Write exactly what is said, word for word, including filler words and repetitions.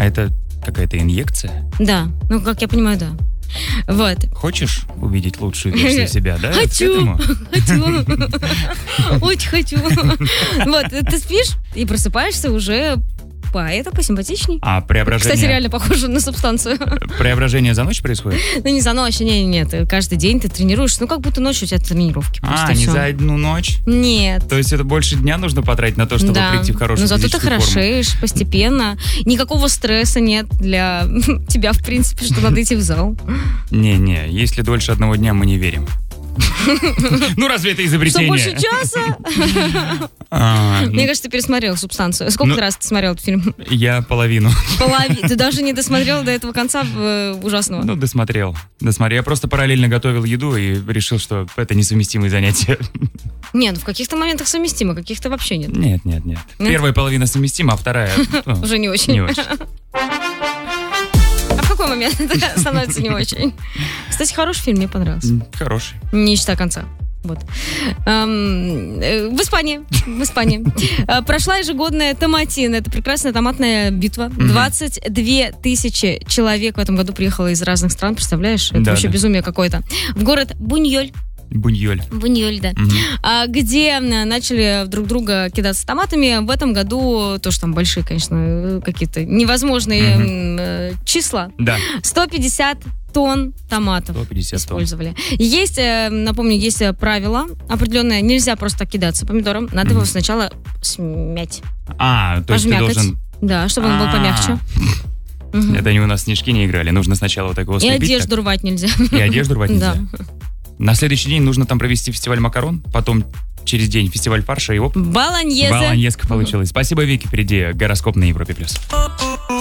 А это какая-то инъекция? Да, ну, как я понимаю, да. Вот. Хочешь увидеть лучшую версию себя, да? Хочу, хочу, очень хочу. Вот, ты спишь и просыпаешься уже по это посимпатичней. А преображение... Кстати, реально похоже на субстанцию. Преображение за ночь происходит? Ну, не за ночь, нет, нет. Каждый день ты тренируешься. Ну, как будто ночью у тебя тренировки. А, не за одну ночь? Нет. То есть это больше дня нужно потратить на то, чтобы да. прийти в хорошую физическую форму? Но зато ты хорошеешь постепенно. Никакого стресса нет для тебя, в принципе, что надо идти в зал. Не-не, если дольше одного дня, мы не верим. Ну, разве это изобретение? Что, больше часа? Мне кажется, ты пересмотрел «Субстанцию». Сколько раз ты смотрел этот фильм? Я половину. Половину? Ты даже не досмотрел до этого конца ужасного? Ну, досмотрел. Досмотрел. Я просто параллельно готовил еду и решил, что это несовместимые занятия. Нет, ну в каких-то моментах совместимо, каких-то вообще нет. Нет, нет, нет. Первая половина совместима, а вторая... Уже не очень. Не очень. В какой момент это становится не очень? Кстати, хороший фильм, мне понравился. Хороший. Не считая конца. Вот. Эм, э, в Испании. В Испании. Э, прошла ежегодная томатина. Это прекрасная томатная битва. двадцать две тысячи человек в этом году приехало из разных стран. Представляешь? Это да, вообще да. безумие какое-то. В город Буньоль. Буньоль. Буньоль, да. Угу. А, где начали друг друга кидаться томатами. В этом году тоже там большие, конечно, какие-то невозможные угу. э, числа. Да. сто пятьдесят тонн томатов сто пятьдесят использовали. Тонн. Есть, э, напомню, есть правило определенное. Нельзя просто так кидаться помидором. Надо угу. его сначала смять. А, то есть ты должен... Да, чтобы он был помягче. Угу. Это они у нас в снежки не играли. Нужно сначала вот так его слепить. И одежду так. рвать нельзя. И одежду рвать нельзя. Да. На следующий день нужно там провести фестиваль макарон, потом через день фестиваль фарша, и оп, болоньезе. Болоньезка получилась. Спасибо, Вики, впереди гороскоп на Европе+.